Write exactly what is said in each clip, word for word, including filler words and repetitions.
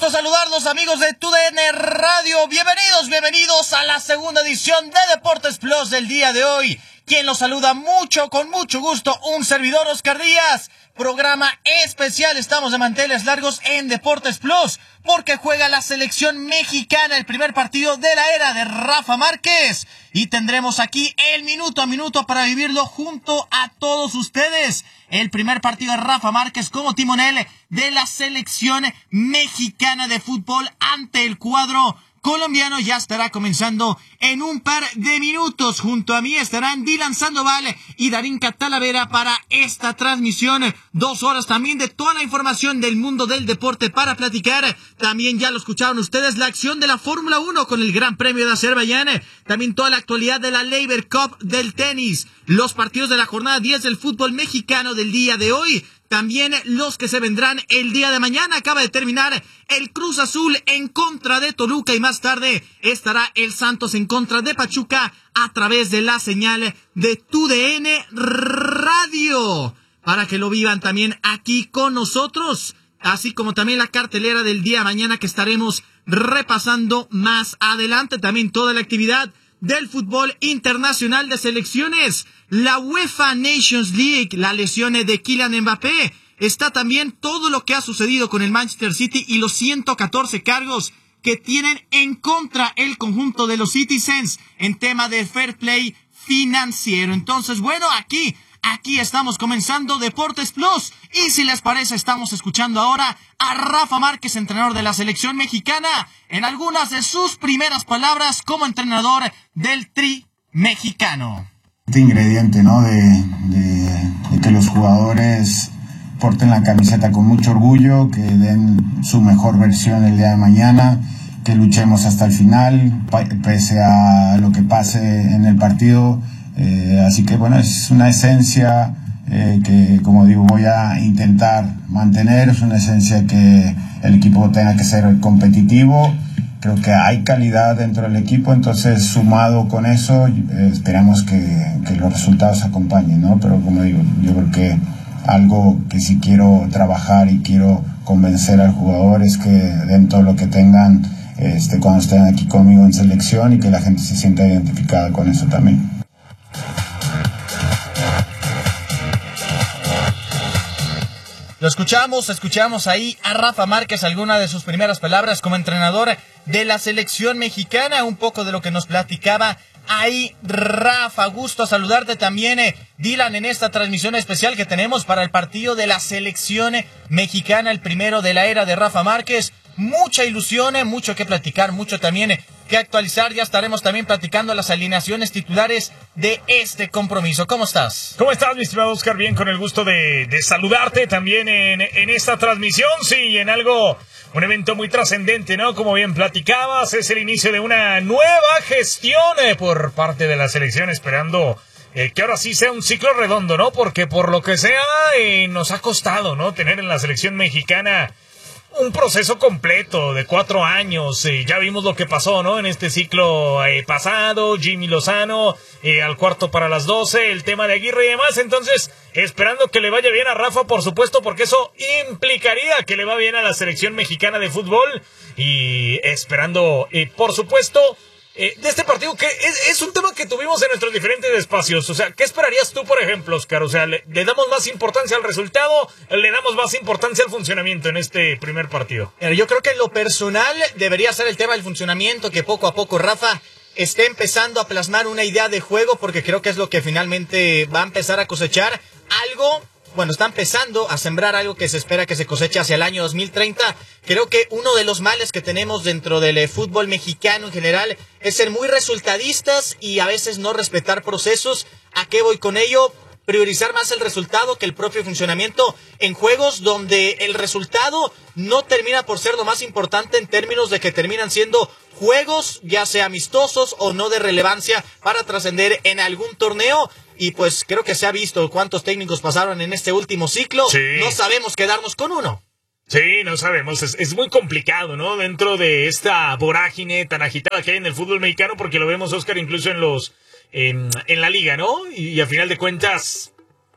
gusto saludarlos, amigos de T U D N Radio. Bienvenidos, bienvenidos a la segunda edición de Deportes Plus del día de hoy. Quien los saluda mucho, con mucho gusto, un servidor, Oscar Díaz. Programa especial, estamos de manteles largos en Deportes Plus, porque juega la selección mexicana, el primer partido de la era de Rafa Márquez. Y tendremos aquí el minuto a minuto para vivirlo junto a todos ustedes. El primer partido de Rafa Márquez como timonel de la selección mexicana de fútbol ante el cuadro colombiano ya estará comenzando en un par de minutos. Junto a mí estarán Dylan Sandoval y Darín Catalavera para esta transmisión. Dos horas también de toda la información del mundo del deporte para platicar. También ya lo escucharon ustedes, la acción de la Fórmula uno con el Gran Premio de Azerbaiyán. También toda la actualidad de la Laver Cup del tenis. Los partidos de la jornada diez del fútbol mexicano del día de hoy. También los que se vendrán el día de mañana. Acaba de terminar el Cruz Azul en contra de Toluca y más tarde estará el Santos en contra de Pachuca a través de la señal de T U D N Radio. Para que lo vivan también aquí con nosotros. Así como también la cartelera del día de mañana que estaremos repasando más adelante. También toda la actividad del fútbol internacional de selecciones. La UEFA Nations League, la lesión de Kylian Mbappé. Está también todo lo que ha sucedido con el Manchester City y los ciento catorce cargos que tienen en contra el conjunto de los Citizens en tema de fair play financiero. Entonces, bueno, aquí, aquí estamos comenzando Deportes Plus. Y si les parece, estamos escuchando ahora a Rafa Márquez, entrenador de la selección mexicana, en algunas de sus primeras palabras como entrenador del Tri mexicano. Este ingrediente, ¿no? De, de, de que los jugadores porten la camiseta con mucho orgullo, que den su mejor versión el día de mañana, que luchemos hasta el final, pese a lo que pase en el partido. Eh, así que bueno, es una esencia eh, que, como digo, voy a intentar mantener. Es una esencia que el equipo tenga que ser competitivo. Creo que hay calidad dentro del equipo, entonces sumado con eso eh, esperamos que, que los resultados acompañen, ¿no? Pero como digo, yo creo que algo que sí quiero trabajar y quiero convencer al jugador es que den todo lo que tengan este, cuando estén aquí conmigo en selección y que la gente se sienta identificada con eso también. Lo escuchamos, escuchamos ahí a Rafa Márquez, alguna de sus primeras palabras como entrenador de la selección mexicana, un poco de lo que nos platicaba ahí Rafa. Gusto saludarte también, eh, Dylan, en esta transmisión especial que tenemos para el partido de la selección mexicana, el primero de la era de Rafa Márquez. Mucha ilusión, eh, mucho que platicar, mucho también eh, que actualizar. Ya estaremos también platicando las alineaciones titulares de este compromiso. ¿Cómo estás? ¿Cómo estás, mi estimado Oscar? Bien, con el gusto de, de saludarte también en, en esta transmisión. Sí, en algo, un evento muy trascendente, ¿no? Como bien platicabas, es el inicio de una nueva gestión eh, por parte de la selección, esperando eh, que ahora sí sea un ciclo redondo, ¿no? Porque por lo que sea, eh, nos ha costado, ¿no? Tener en la selección mexicana un proceso completo de cuatro años. Eh, ya vimos lo que pasó, ¿no? En este ciclo eh, pasado, Jimmy Lozano eh, al cuarto para las doce, el tema de Aguirre y demás. Entonces, esperando que le vaya bien a Rafa, por supuesto, porque eso implicaría que le va bien a la selección mexicana de fútbol. Y esperando, eh, por supuesto, Eh, de este partido, que es, es un tema que tuvimos en nuestros diferentes espacios. O sea, ¿qué esperarías tú, por ejemplo, Oscar? O sea, ¿le, le damos más importancia al resultado? ¿Le damos más importancia al funcionamiento en este primer partido? Yo creo que en lo personal debería ser el tema del funcionamiento, que poco a poco Rafa esté empezando a plasmar una idea de juego, porque creo que es lo que finalmente va a empezar a cosechar algo. Bueno, está empezando a sembrar algo que se espera que se coseche hacia el año dos mil treinta. Creo que uno de los males que tenemos dentro del eh, fútbol mexicano en general es ser muy resultadistas y a veces no respetar procesos. ¿A qué voy con ello? Priorizar más el resultado que el propio funcionamiento en juegos donde el resultado no termina por ser lo más importante en términos de que terminan siendo juegos, ya sea amistosos o no de relevancia para trascender en algún torneo. Y pues creo que se ha visto cuántos técnicos pasaron en este último ciclo. Sí. No sabemos quedarnos con uno. Sí, no sabemos, es, es muy complicado, ¿no? Dentro de esta vorágine tan agitada que hay en el fútbol mexicano, porque lo vemos, Oscar, incluso en los en, en la liga, ¿no? Y, y a final de cuentas,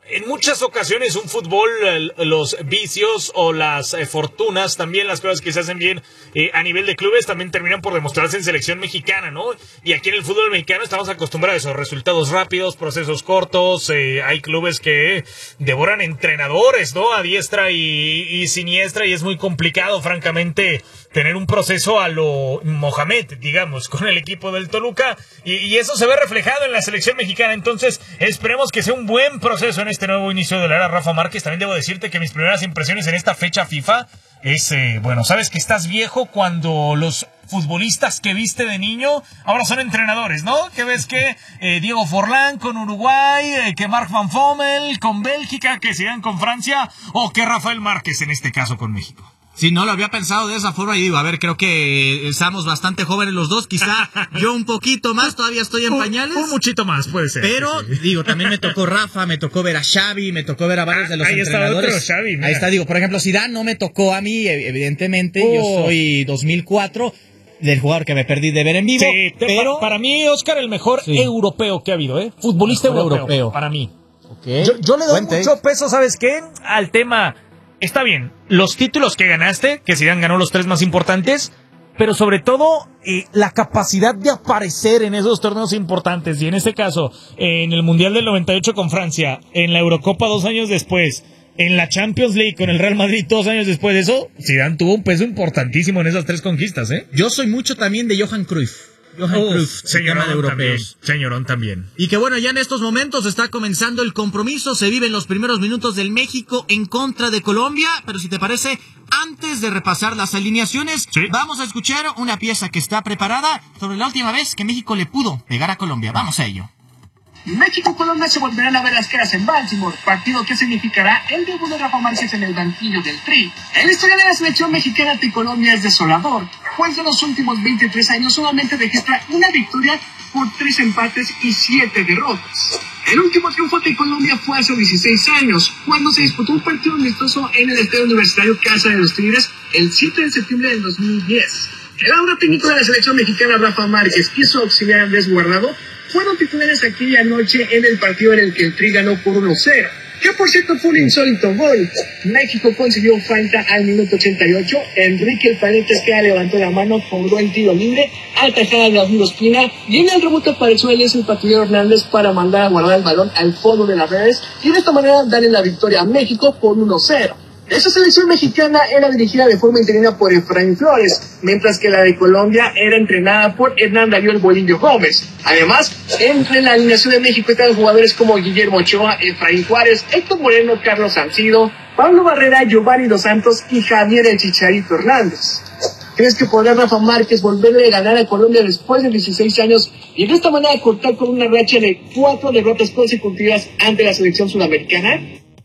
en muchas ocasiones un fútbol, los vicios o las eh, fortunas, también las cosas que se hacen bien eh, a nivel de clubes también terminan por demostrarse en selección mexicana, ¿no? Y aquí en el fútbol mexicano estamos acostumbrados a esos resultados rápidos, procesos cortos, eh, hay clubes que devoran entrenadores, ¿no? A diestra y, y siniestra, y es muy complicado, francamente, tener un proceso a lo Mohamed, digamos, con el equipo del Toluca, y, y eso se ve reflejado en la selección mexicana. Entonces esperemos que sea un buen proceso en este nuevo inicio de la era Rafa Márquez. También debo decirte que mis primeras impresiones en esta fecha FIFA es, eh, bueno, sabes que estás viejo cuando los futbolistas que viste de niño ahora son entrenadores, ¿no? Que ves que eh, Diego Forlán con Uruguay, eh, que Marc Van Bommel con Bélgica, que Zidane con Francia, o que Rafael Márquez en este caso con México. Sí, no lo había pensado de esa forma y digo, a ver, creo que estamos bastante jóvenes los dos, quizá yo un poquito más, todavía estoy en un, pañales. Un muchito más, puede ser. Pero, sí, sí. digo, también me tocó Rafa, me tocó ver a Xavi, me tocó ver a varios ah, de los ahí entrenadores. Está otro, Xavi, mira. Ahí está, digo, por ejemplo, Zidane no me tocó a mí, evidentemente, oh. Yo soy dos mil cuatro, del jugador que me perdí de ver en vivo. Sí, pero para mí, Oscar, el mejor sí. europeo que ha habido, ¿eh? Futbolista europeo, europeo, para mí. Okay. Yo, yo le doy Fuente. mucho peso, ¿sabes qué? Al tema... Está bien, los títulos que ganaste, que Zidane ganó los tres más importantes, pero sobre todo eh, la capacidad de aparecer en esos torneos importantes, y en este caso, eh, en el Mundial del noventa y ocho con Francia, en la Eurocopa dos años después, en la Champions League con el Real Madrid dos años después de eso, Zidane tuvo un peso importantísimo en esas tres conquistas, ¿eh? Yo soy mucho también de Johan Cruyff. Johan Uf, Cruyff, señorón de europeos. También, señorón también. Y que bueno, ya en estos momentos está comenzando el compromiso, se viven los primeros minutos del México en contra de Colombia, pero si te parece, antes de repasar las alineaciones, ¿sí? Vamos a escuchar una pieza que está preparada sobre la última vez que México le pudo pegar a Colombia. Vamos a ello. México y Colombia se volverán a ver las caras en Baltimore, partido que significará el debut de Rafa Márquez en el banquillo del Tri. En la historia de la selección mexicana ante Colombia es desolador, pues en los últimos veintitrés años solamente registra una victoria por tres empates y siete derrotas. El último triunfo de Colombia fue hace dieciséis años, cuando se disputó un partido amistoso en el Estadio Universitario Casa de los Tigres el siete de septiembre del dos mil diez. El ahora técnico de la selección mexicana, Rafa Márquez, y su auxiliar Andrés Guardado fueron titulares aquella noche en el partido en el que el Tri ganó por uno cero, que por cierto fue un insólito gol. México consiguió falta al minuto ochenta y ocho, Enrique El Planeta Esqueda levantó la mano, cobró el tiro libre, atajada de Arturo Espina, y en el rebote apareció el el patrullero Hernández para mandar a guardar el balón al fondo de las redes, y de esta manera darle la victoria a México por uno cero. Esa selección mexicana era dirigida de forma interina por Efraín Flores, mientras que la de Colombia era entrenada por Hernán Darío El Bolillo Gómez. Además, entre la alineación de México están jugadores como Guillermo Ochoa, Efraín Juárez, Héctor Moreno, Carlos Salcido, Pablo Barrera, Giovanni Dos Santos y Javier El Chicharito Hernández. ¿Crees que podrá Rafa Márquez volverle a ganar a Colombia después de dieciséis años y de esta manera cortar con una racha de cuatro derrotas consecutivas ante la selección sudamericana?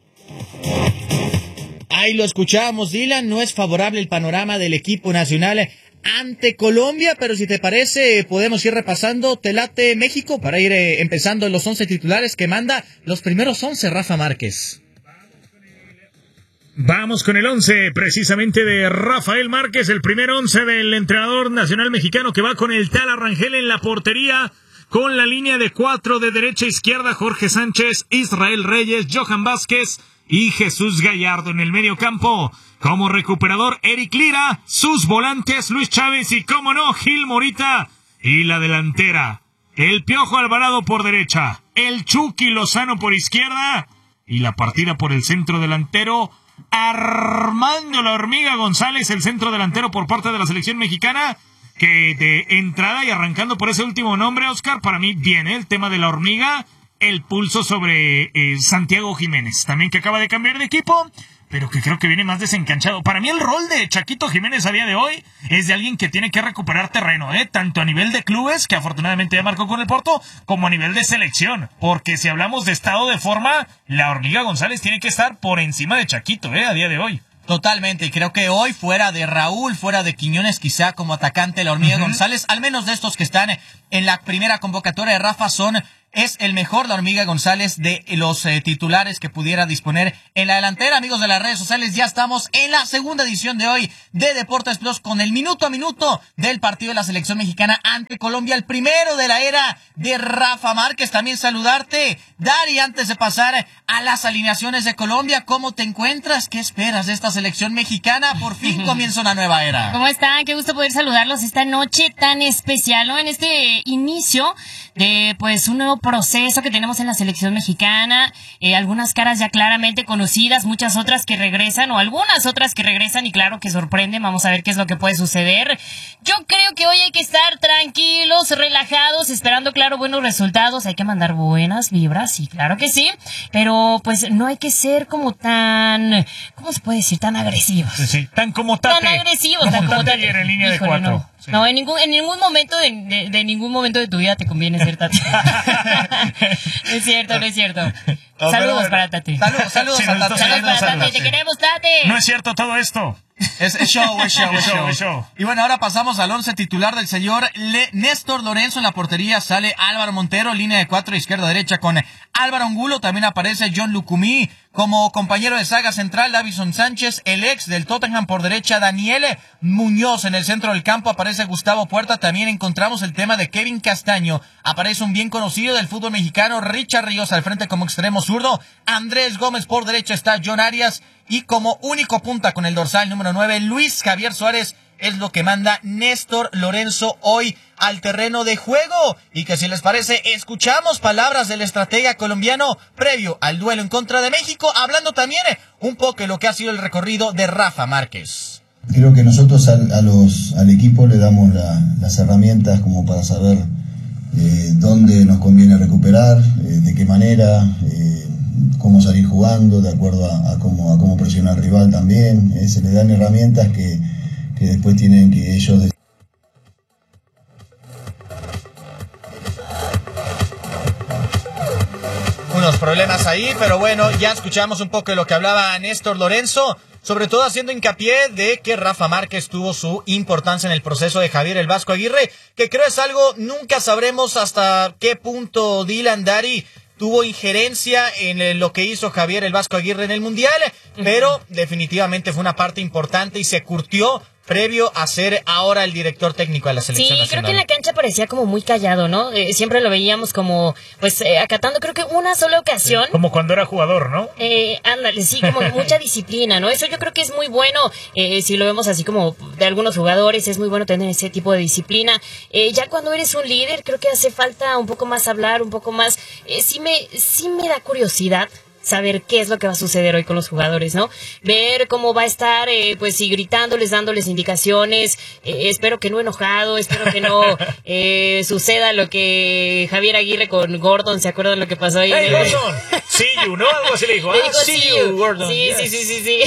Ahí lo escuchábamos, Dylan, no es favorable el panorama del equipo nacional ante Colombia, pero si te parece podemos ir repasando. Te late México para ir eh, empezando los once titulares que manda los primeros once Rafa Márquez. Vamos con el once precisamente de Rafael Márquez, el primer once del entrenador nacional mexicano, que va con el Tala Rangel en la portería, con la línea de cuatro de derecha a izquierda, Jorge Sánchez, Israel Reyes, Johan Vázquez y Jesús Gallardo. En el medio campo, como recuperador, Eric Lira, sus volantes, Luis Chávez y, cómo no, Gil Morita. Y la delantera, el Piojo Alvarado por derecha, el Chucky Lozano por izquierda, y la partida por el centro delantero, Armando La Hormiga González, el centro delantero por parte de la selección mexicana, que de entrada y arrancando por ese último nombre, Oscar, para mí viene el tema de La Hormiga, el pulso sobre eh, Santiago Jiménez, también que acaba de cambiar de equipo, pero que creo que viene más desencanchado. Para mí el rol de Chaquito Jiménez a día de hoy es de alguien que tiene que recuperar terreno, ¿eh? Tanto a nivel de clubes, que afortunadamente ya marcó con el Porto, como a nivel de selección, porque si hablamos de estado de forma, La Hormiga González tiene que estar por encima de Chaquito, ¿eh? A día de hoy. Totalmente, y creo que hoy, fuera de Raúl, fuera de Quiñones, quizá como atacante La Hormiga uh-huh. González, al menos de estos que están en la primera convocatoria de Rafa, son es el mejor, la hormiga González, de los eh, titulares que pudiera disponer en la delantera. Amigos de las redes sociales, ya estamos en la segunda edición de hoy de Deportes Plus con el minuto a minuto del partido de la selección mexicana ante Colombia, el primero de la era de Rafa Márquez. También saludarte, Dari, antes de pasar a las alineaciones de Colombia. ¿Cómo te encuentras? ¿Qué esperas de esta selección mexicana? Por fin comienza una nueva era. ¿Cómo están? Qué gusto poder saludarlos esta noche tan especial, ¿no? En este inicio de, pues, un nuevo proceso que tenemos en la selección mexicana. Eh, algunas caras ya claramente conocidas, muchas otras que regresan, o algunas otras que regresan y claro que sorprenden. Vamos a ver qué es lo que puede suceder. Yo creo que hoy hay que estar tranquilos, relajados, esperando, claro, buenos resultados. Hay que mandar buenas vibras, sí, claro que sí. Pero, pues, no hay que ser como tan, ¿cómo se puede decir? Tan agresivos. Sí, sí. Tan como Tate. Tan agresivos, como tan como Tate ayer en línea Híjole, de cuatro. No, sí. no en, ningún, en ningún momento de, de, de ningún momento de tu vida te conviene ser Tate. No es cierto, no es cierto. Oh, saludos pero, para Tate. Saludos, saludos Sí, a Tate. Saludos para Tate, saludos, te sí. queremos, Tate. No es cierto todo esto. Es, es show, es show, es Es show, show. es show. Y bueno, ahora pasamos al once titular del señor Le Néstor Lorenzo. En la portería sale Álvaro Montero, línea de cuatro, izquierda-derecha con Álvaro Angulo. También aparece John Lucumí como compañero de saga central, Davison Sánchez, el ex del Tottenham por derecha, Daniel Muñoz. En el centro del campo aparece Gustavo Puerta. También encontramos el tema de Kevin Castaño. Aparece un bien conocido del fútbol mexicano, Richard Ríos, al frente como extremo zurdo. Andrés Gómez por derecha está John Arias. Y como único punta con el dorsal número nueve, Luis Javier Suárez. Es lo que manda Néstor Lorenzo hoy al terreno de juego. Y que si les parece, escuchamos palabras del estratega colombiano previo al duelo en contra de México, hablando también un poco de lo que ha sido el recorrido de Rafa Márquez. Creo que nosotros al, a los, al equipo le damos la, las herramientas como para saber eh, dónde nos conviene recuperar, eh, de qué manera, eh, cómo salir jugando, de acuerdo a, a, cómo, a cómo presionar al rival también. Eh, se le dan herramientas que, que después tienen que ellos... Unos problemas ahí, pero bueno, ya escuchamos un poco de lo que hablaba Néstor Lorenzo, sobre todo haciendo hincapié de que Rafa Márquez tuvo su importancia en el proceso de Javier el Vasco Aguirre, que creo es algo, nunca sabremos hasta qué punto Dylan Dari tuvo injerencia en lo que hizo Javier el Vasco Aguirre en el Mundial, pero definitivamente fue una parte importante y se curtió previo a ser ahora el director técnico de la selección Sí, nacional. creo que en la cancha parecía como muy callado, ¿no? Eh, siempre lo veíamos como, pues, eh, acatando, creo que una sola ocasión. Como cuando era jugador, ¿no? Eh, ándale, sí, como mucha disciplina, ¿no? Eso yo creo que es muy bueno, eh, si lo vemos así como de algunos jugadores, es muy bueno tener ese tipo de disciplina. Eh, ya cuando eres un líder, creo que hace falta un poco más hablar, un poco más... Eh, sí me, sí me da curiosidad saber qué es lo que va a suceder hoy con los jugadores, ¿no? Ver cómo va a estar, eh, pues, sí, gritándoles, dándoles indicaciones. Eh, espero que no enojado, espero que no eh, suceda lo que Javier Aguirre con Gordon, ¿se acuerdan lo que pasó ahí? Hey, Gordon, see you, ¿no? Algo así le dijo. Le Ah, dijo, see "See you, you". Gordon. Sí, Yes. sí, sí, sí, sí.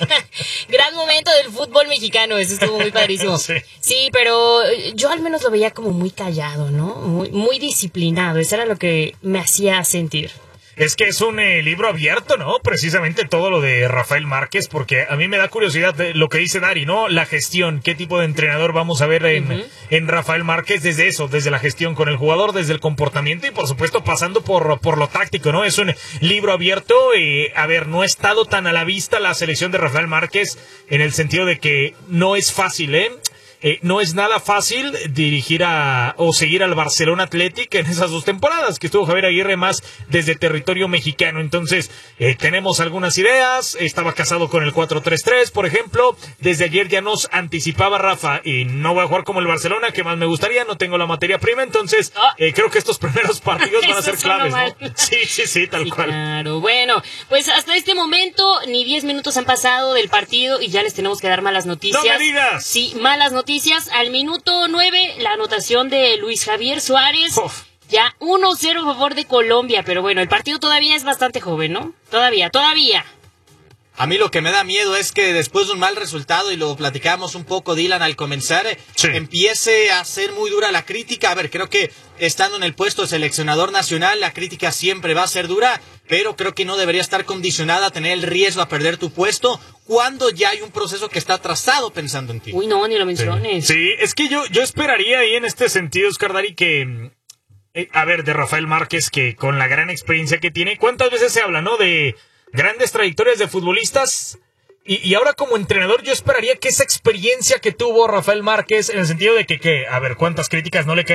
Gran momento del fútbol mexicano, eso estuvo muy padrísimo. Sí. Sí, pero yo al menos lo veía como muy callado, ¿no? Muy, muy disciplinado, eso era lo que me hacía sentir. Es que es un eh, libro abierto, ¿no? Precisamente todo lo de Rafael Márquez, porque a mí me da curiosidad de lo que dice Dari, ¿no? La gestión, qué tipo de entrenador vamos a ver en, uh-huh. en Rafael Márquez, desde eso, desde la gestión con el jugador, desde el comportamiento y por supuesto pasando por, por lo táctico, ¿no? Es un libro abierto, eh, a ver, no ha estado tan a la vista la selección de Rafael Márquez en el sentido de que no es fácil, ¿eh? Eh, no es nada fácil dirigir a o seguir al Barcelona Athletic en esas dos temporadas que estuvo Javier Aguirre más desde territorio mexicano. Entonces eh, tenemos algunas ideas. Estaba casado con el cuatro tres tres, por ejemplo. Desde ayer ya nos anticipaba Rafa y no voy a jugar como el Barcelona, que más me gustaría, no tengo la materia prima. Entonces eh, creo que estos primeros partidos van a ser claves, ¿no? Sí, sí, sí, tal sí, cual. Claro, bueno, pues hasta este momento ni diez minutos han pasado del partido y ya les tenemos que dar malas noticias. ¡No me digas! Sí, malas noticias. Al minuto nueve, la anotación de Luis Javier Suárez. Uf. Ya uno cero a favor de Colombia, pero bueno, el partido todavía es bastante joven, ¿no? Todavía, todavía. A mí lo que me da miedo es que después de un mal resultado, y lo platicamos un poco, Dylan, al comenzar, sí. empiece a ser muy dura la crítica. A ver, creo que estando en el puesto de seleccionador nacional, la crítica siempre va a ser dura, pero creo que no debería estar condicionada a tener el riesgo a perder tu puesto cuando ya hay un proceso que está trazado pensando en ti. Uy, no, ni lo menciones. Sí, sí, es que yo, yo esperaría ahí en este sentido, Oscar Dari, que Eh, a ver, de Rafael Márquez, que con la gran experiencia que tiene, ¿cuántas veces se habla, no? De grandes trayectorias de futbolistas. Y, y ahora como entrenador yo esperaría que esa experiencia que tuvo Rafael Márquez, en el sentido de que, que a ver, cuántas críticas no le caen